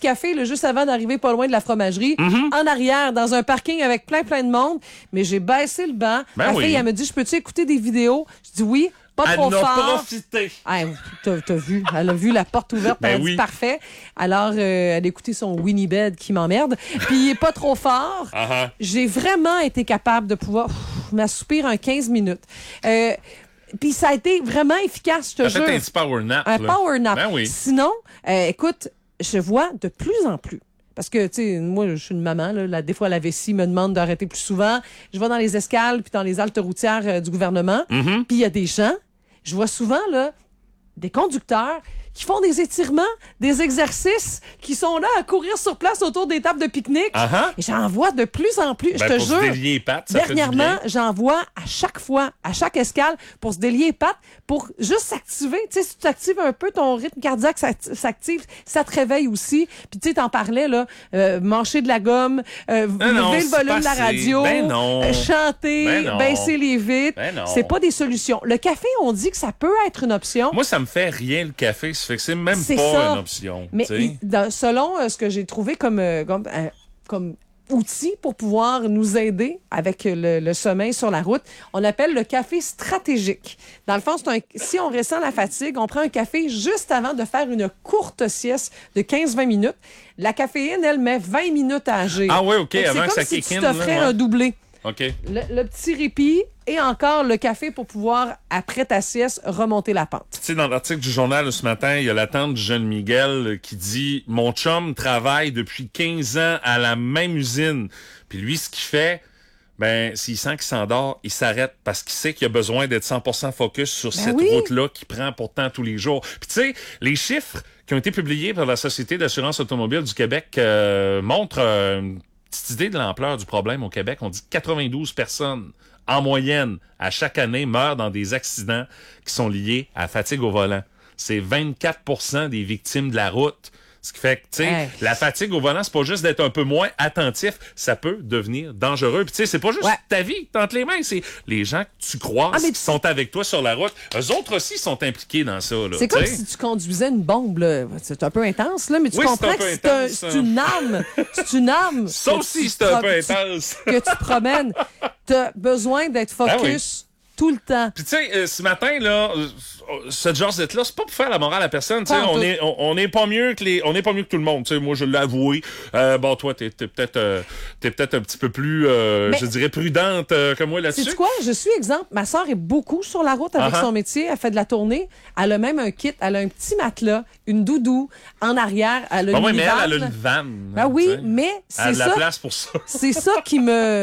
café là, juste avant d'arriver pas loin de la fromagerie, en arrière, dans un parking avec plein de monde. Mais j'ai baissé le banc. Ben Ma fille, elle me dit, je peux-tu écouter des vidéos? Je dis oui. Pas trop Elle en a fort. profité. Hey, t'as vu, elle a vu la porte ouverte, elle a dit parfait. Alors, elle a écouté son Winnie Bed qui m'emmerde. Puis il est pas trop fort. J'ai vraiment été capable de pouvoir m'assoupir un 15 minutes. Puis ça a été vraiment efficace, je te jure. T'as fait un petit power nap. Un power nap. Ben oui. Sinon, écoute, je vois de plus en plus. Parce que, tu sais, moi, je suis une maman, là, des fois, la vessie me demande d'arrêter plus souvent. Je vais dans les escales puis dans les haltes routières du gouvernement. Puis il y a des gens, je vois souvent, là, des conducteurs qui font des étirements, des exercices, qui sont là à courir sur place autour des tables de pique-nique. Et j'en vois de plus en plus, je te jure. Pour se délier les pattes, ça dernièrement, j'en vois à chaque fois, à chaque escale, pour se délier les pattes, pour juste s'activer. Tu sais, si tu actives un peu, ton rythme cardiaque s'active, ça te réveille aussi. Puis tu sais, t'en parlais, là, mâcher de la gomme, lever le volume de la radio, chanter, baisser les vitres. C'est pas des solutions. Le café, on dit que ça peut être une option. Moi, ça me fait rien, le café. Ça fait que c'est même pas une option. Mais selon ce que j'ai trouvé comme outil pour pouvoir nous aider avec le sommeil sur la route, on appelle le café stratégique. Dans le fond, si on ressent la fatigue, on prend un café juste avant de faire une courte sieste de 15-20 minutes. La caféine, elle met 20 minutes à agir. Ah oui, OK, avant que ça kick in. C'est comme si tu t'offrais un doublé. OK. Le petit répit et encore le café pour pouvoir, après ta sieste, remonter la pente. Tu sais, dans l'article du journal ce matin, il y a la tante du jeune Miguel qui dit « Mon chum travaille depuis 15 ans à la même usine. » Puis lui, ce qu'il fait, s'il sent qu'il s'endort, il s'arrête parce qu'il sait qu'il a besoin d'être 100% focus sur cette route-là qu'il prend pourtant tous les jours. Puis tu sais, les chiffres qui ont été publiés par la Société d'assurance automobile du Québec montrent une petite idée de l'ampleur du problème au Québec. On dit que 92 personnes en moyenne, à chaque année, meurent dans des accidents qui sont liés à la fatigue au volant. C'est 24% des victimes de la route. Ce qui fait que, tu sais, la fatigue au volant, c'est pas juste d'être un peu moins attentif, ça peut devenir dangereux. Puis, tu sais, c'est pas juste ta vie entre les mains, c'est les gens que tu croises qui sont avec toi sur la route. Eux autres aussi sont impliqués dans ça, là. C'est comme si tu conduisais une bombe, là. C'est un peu intense, là, mais tu comprends que c'est une arme. C'est une arme. Ça aussi, c'est un peu intense. Que tu promènes. T'as besoin d'être focus tout le temps. Puis tu sais, ce matin, là, ce Josette-là, c'est pas pour faire la morale à personne. On est pas mieux que tout le monde. T'sais, moi, je l'ai avoué. Bon, toi, t'es peut-être un petit peu plus, je dirais, prudente que moi là-dessus. Sais-tu quoi? Je suis exemple. Ma sœur est beaucoup sur la route avec son métier. Elle fait de la tournée. Elle a même un kit. Elle a un petit matelas, une doudou en arrière. Elle a mais elle a une vanne. Ben oui, mais c'est ça. Elle a de la place pour ça. C'est ça qui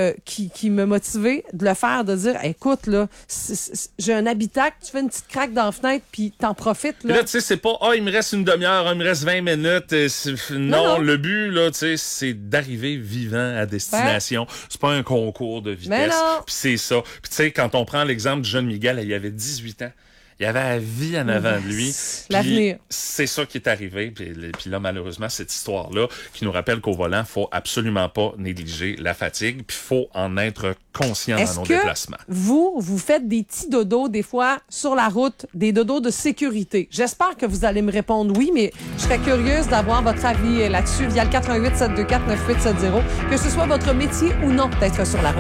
me motivait de le faire, de dire, écoute, là, j'ai un habitacle, tu fais une petite craque dans la fenêtre, puis t'en profites. Là, tu sais, c'est pas, il me reste une demi-heure, il me reste 20 minutes. Non, le but, là, tu sais, c'est d'arriver vivant à destination. C'est pas un concours de vitesse. Puis c'est ça. Puis tu sais, quand on prend l'exemple du jeune Miguel, il avait 18 ans. Il avait la vie en avant de lui. L'avenir. C'est ça qui est arrivé. Puis là, malheureusement, cette histoire-là qui nous rappelle qu'au volant, faut absolument pas négliger la fatigue. Puis faut en être conscient dans nos déplacements. Vous faites des petits dodos, des fois, sur la route, des dodos de sécurité? J'espère que vous allez me répondre oui, mais je serais curieuse d'avoir votre avis là-dessus via le 88 724 9870, que ce soit votre métier ou non d'être sur la route.